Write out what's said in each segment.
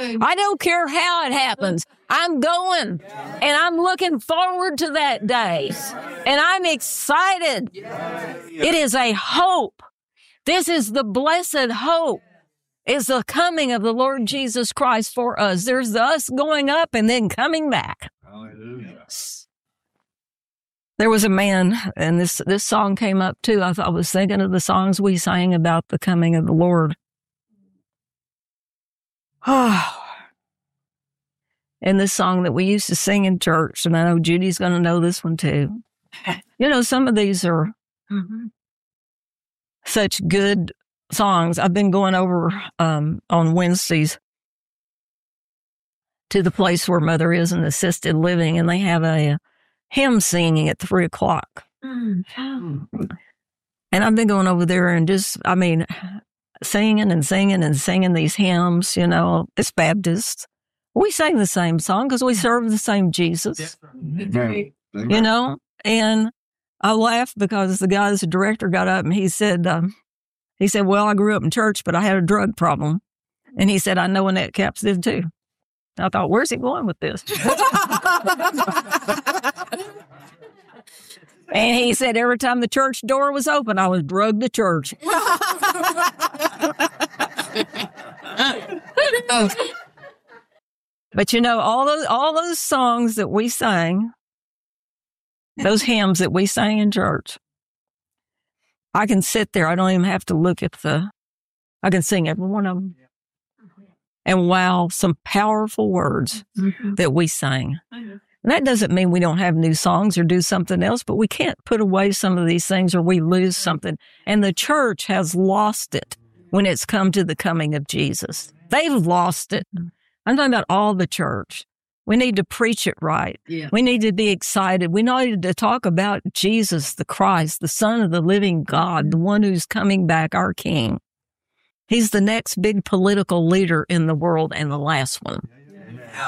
I don't care how it happens. I'm going, and I'm looking forward to that day, and I'm excited. It is a hope. This is the blessed hope. Is the coming of the Lord Jesus Christ for us. There's the us going up and then coming back. Hallelujah. There was a man, and this song came up too. I was thinking of the songs we sang about the coming of the Lord. Oh. And this song that we used to sing in church, and I know Judy's going to know this one too. You know, some of these are such good songs. I've been going over on Wednesdays to the place where Mother is in assisted living, and they have a hymn singing at 3:00. And I've been going over there and just, singing and singing and singing these hymns. You know, it's Baptist. We sing the same song because we serve the same Jesus. You know, and I laughed because the guy, the director, got up and he said, well, I grew up in church, but I had a drug problem. And he said, I know Annette Capps did too. I thought, where's he going with this? And he said, every time the church door was open, I was drugged to church. But you know, all those songs that we sang, those hymns that we sang in church, I can sit there. I don't even have to look at I can sing every one of them. And wow, some powerful words that we sang. And that doesn't mean we don't have new songs or do something else, but we can't put away some of these things or we lose something. And the church has lost it when it's come to the coming of Jesus. They've lost it. I'm talking about all the church. We need to preach it right. Yeah. We need to be excited. We need to talk about Jesus, the Christ, the Son of the living God, the one who's coming back, our King. He's the next big political leader in the world and the last one. Yeah.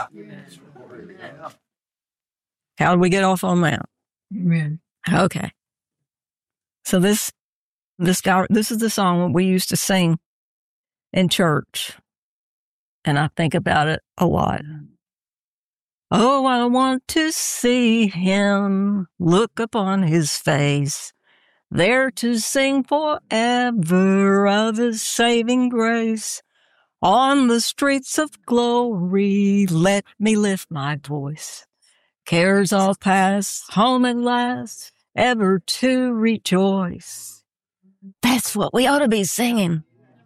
How did we get off on that? Amen. Okay. So this is the song that we used to sing in church. And I think about it a lot. Oh, I want to see him, look upon his face, there to sing forever of his saving grace. On the streets of glory, let me lift my voice. Cares all past, home at last, ever to rejoice. That's what we ought to be singing.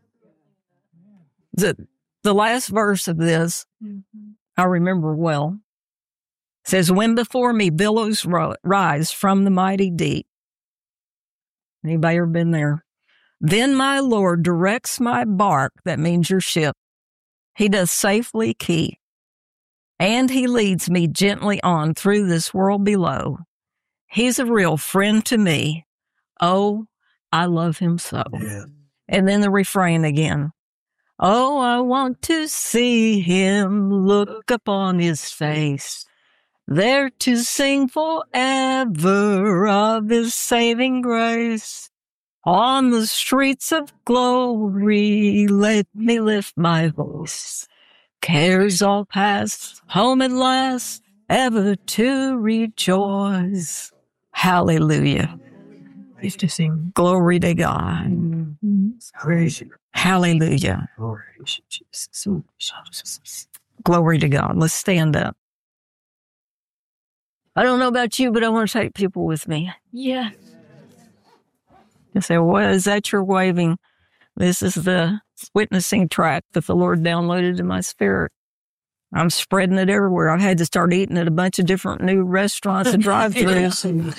The last verse of this, I remember well. It says, when before me billows rise from the mighty deep. Anybody ever been there? Then my Lord directs my bark, that means your ship. He does safely keep. And he leads me gently on through this world below. He's a real friend to me. Oh, I love him so. Yeah. And then the refrain again. Oh, I want to see him, look upon his face, there to sing forever of his saving grace. On the streets of glory, let me lift my voice. Cares all past, home at last, ever to rejoice. Hallelujah. Used to sing. Glory to God. Praise you. Hallelujah. Glory to Jesus. Glory to God. Let's stand up. I don't know about you, but I want to take people with me. Yeah. You say, what is that you're waving? This is the witnessing track that the Lord downloaded in my spirit. I'm spreading it everywhere. I've had to start eating at a bunch of different new restaurants and drive-thrus.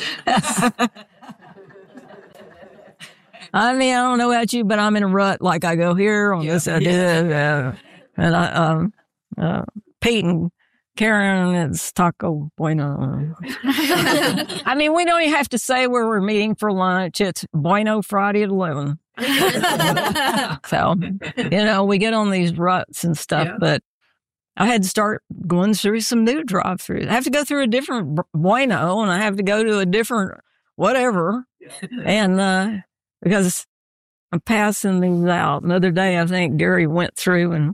I mean, I don't know about you, but I'm in a rut. Like I go here on this, I did, and Pete and Karen, it's Taco Bueno. I mean, we don't even have to say where we're meeting for lunch. It's Bueno Friday at 11. So, we get on these ruts and stuff, but I had to start going through some new drive-thrus. I have to go through a different Bueno, and I have to go to a different whatever, and because I'm passing these out. Another day, I think Gary went through and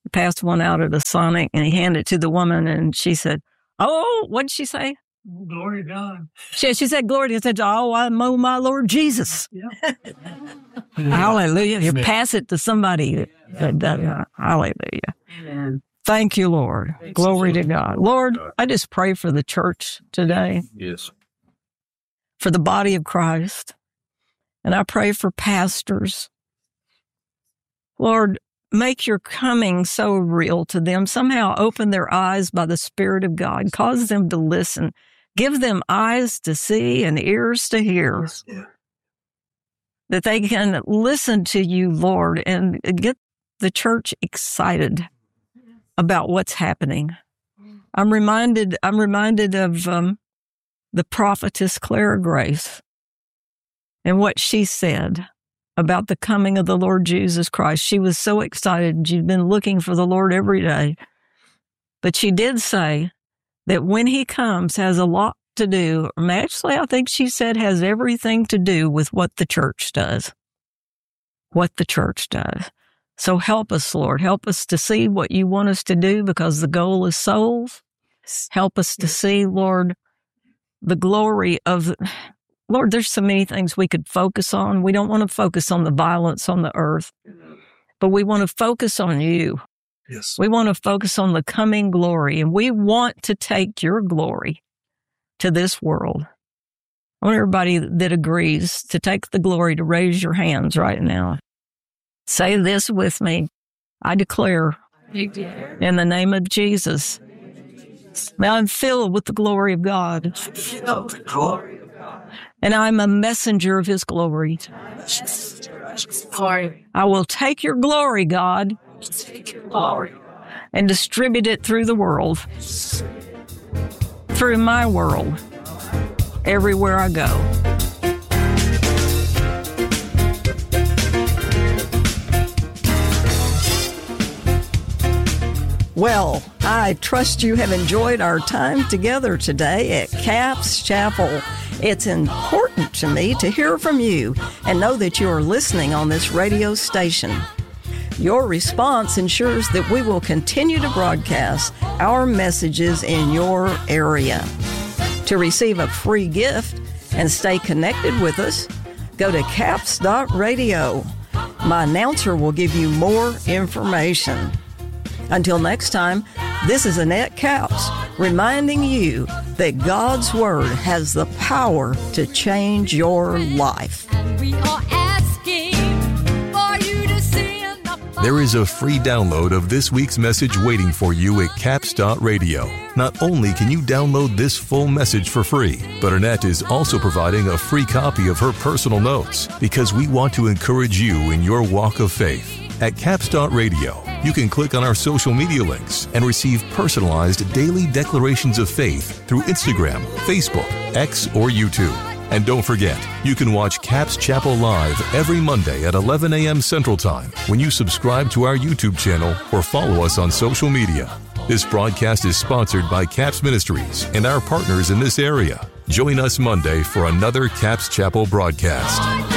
He passed one out at a Sonic, and he handed it to the woman, and she said, "Oh, what did she say?" Glory to God. She said, "Glory." He said, "Oh, I know my Lord Jesus." Yeah. Hallelujah. You pass it to somebody. Hallelujah. Amen. Thank you, Lord. Glory to God. Lord, I just pray for the church today, Yes. for the body of Christ. And I pray for pastors. Lord, make your coming so real to them. Somehow open their eyes by the Spirit of God. Cause them to listen. Give them eyes to see and ears to hear. Yeah. That they can listen to you, Lord, and get the church excited about what's happening. I'm reminded of the prophetess Clara Grace and what she said about the coming of the Lord Jesus Christ. She was so excited. She'd been looking for the Lord every day. But she did say that when he comes, has a lot to do, actually, I think she said has everything to do with what the church does. What the church does. So help us, Lord. Help us to see what you want us to do, because the goal is souls. Help us to see, Lord, the glory of, Lord, there's so many things we could focus on. We don't want to focus on the violence on the earth, but we want to focus on you. Yes. We want to focus on the coming glory, and we want to take your glory to this world. I want everybody that agrees to take the glory to raise your hands right now. Say this with me. I declare in the name of Jesus, now I'm filled with the glory of God. And I'm a messenger of his glory. I will take your glory, God, and distribute it through the world, through my world, everywhere I go. Well, I trust you have enjoyed our time together today at Capps Chapel. It's important to me to hear from you and know that you are listening on this radio station. Your response ensures that we will continue to broadcast our messages in your area. To receive a free gift and stay connected with us, go to capps.radio. My announcer will give you more information. Until next time, this is Annette Capps reminding you that God's Word has the power to change your life. There is a free download of this week's message waiting for you at capps.radio. Not only can you download this full message for free, but Annette is also providing a free copy of her personal notes, because we want to encourage you in your walk of faith. At capps.radio, you can click on our social media links and receive personalized daily declarations of faith through Instagram, Facebook, X, or YouTube. And don't forget, you can watch Capps Chapel live every Monday at 11 a.m. Central Time when you subscribe to our YouTube channel or follow us on social media. This broadcast is sponsored by Capps Ministries and our partners in this area. Join us Monday for another Capps Chapel broadcast.